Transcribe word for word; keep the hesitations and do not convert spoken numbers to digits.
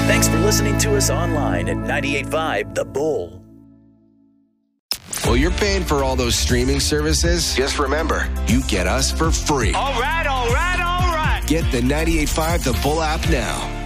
Thanks for listening to us online at ninety-eight point five The Bull. Well, you're paying for all those streaming services. Just remember, you get us for free. All right, all right, all right. Get the ninety-eight point five The Bull app now.